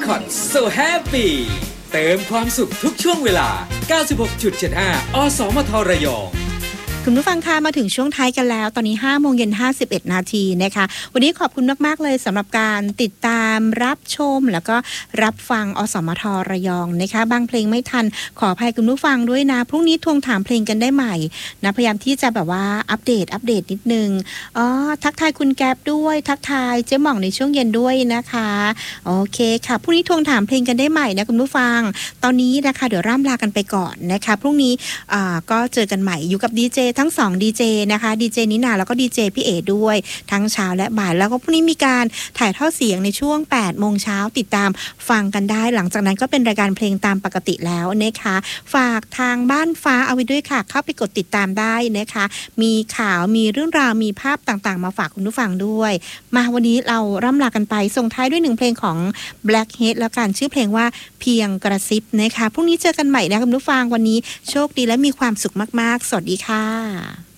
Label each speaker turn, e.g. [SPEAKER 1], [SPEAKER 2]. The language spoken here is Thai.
[SPEAKER 1] Icon So Happy เติมความสุขทุกช่วงเวลา 96.75 อสมทระยอง
[SPEAKER 2] คุณผู้ฟังคะมาถึงช่วงท้ายกันแล้วตอนนี้ 5:51 นาทีนะคะวันนี้ขอบคุณมากๆเลยสำหรับการติดตามรับชมแล้วก็รับฟังอสมทระยองนะคะบางเพลงไม่ทันขออภัยคุณผู้ฟังด้วยนะพรุ่งนี้ทวงถามเพลงกันได้ใหม่นะพยายามที่จะแบบว่าอัปเดตนิดนึงทักทายคุณแก๊ปด้วยทักทายเจ๊หม่องในช่วงเย็นด้วยนะคะโอเคค่ะพรุ่งนี้ทวงถามเพลงกันได้ใหม่นะคุณผู้ฟังตอนนี้นะคะเดี๋ยวร่ำลากันไปก่อนนะคะพรุ่งนี้ก็เจอกันใหม่อยู่กับดีเจทั้ง2ดีเจนะคะดีเจนินาแล้วก็ดีเจพี่เอด้วยทั้งเช้าและบ่ายแล้วก็พรุ่งนี้มีการถ่ายทอดเสียงในช่วง 8 โมงเช้าติดตามฟังกันได้หลังจากนั้นก็เป็นรายการเพลงตามปกติแล้วนะคะฝากทางบ้านฟ้าเอาไว้ด้วยค่ะเข้าไปกดติดตามได้นะคะมีข่าวมีเรื่องราวมีภาพต่างๆมาฝากคุณผู้ฟังด้วยมาวันนี้เราร่ำลากันไปส่งท้ายด้วย1เพลงของ Blackhead แล้วกันชื่อเพลงว่าเพียงกระซิบนะคะพรุ่งนี้เจอกันใหม่นะคุณผู้ฟังวันนี้โชคดีและมีความสุขมากๆสวัสดีค่ะ